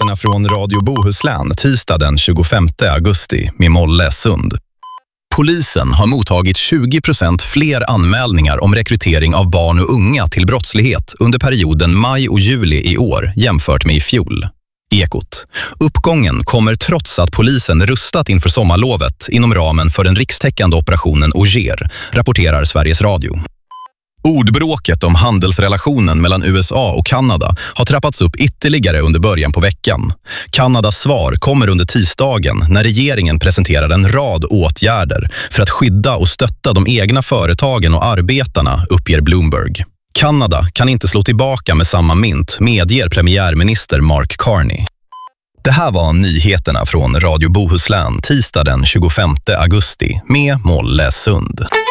nyheterna från Radio Bohuslän tisdag den 25 augusti med Molle Sund. Polisen har mottagit 20% fler anmälningar om rekrytering av barn och unga till brottslighet under perioden maj och juli i år jämfört med i fjol. Ekot. Uppgången kommer trots att polisen rustat inför sommarlovet inom ramen för den rikstäckande operationen Auger, rapporterar Sveriges Radio. Ordbråket om handelsrelationen mellan USA och Kanada har trappats upp ytterligare under början på veckan. Kanadas svar kommer under tisdagen när regeringen presenterar en rad åtgärder för att skydda och stötta de egna företagen och arbetarna, uppger Bloomberg. Kanada kan inte slå tillbaka med samma mynt, medger premiärminister Mark Carney. Det här var nyheterna från Radio Bohuslän tisdag den 25 augusti med Molle Sund.